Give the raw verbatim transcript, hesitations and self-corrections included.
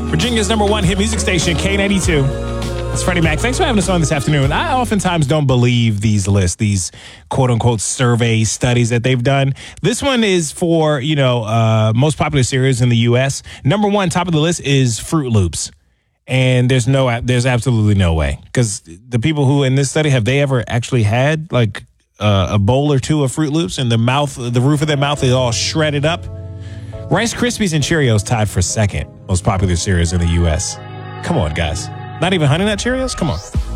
Virginia's number one hit music station, K ninety-two. It's Freddie Mac. Thanks for having us on this afternoon. I oftentimes don't believe these lists, these quote-unquote survey studies that they've done. This one is for, you know, uh, most popular cereals in the U S. Number one, top of the list is Fruit Loops. And there's no, there's absolutely no way. Because the people who in this study, have they ever actually had, like, uh, a bowl or two of Fruit Loops and the mouth, the roof of their mouth is all shredded up? Rice Krispies and Cheerios tied for second most popular cereals in the U S. Come on, guys. Not even Honey Nut Cheerios? Come on.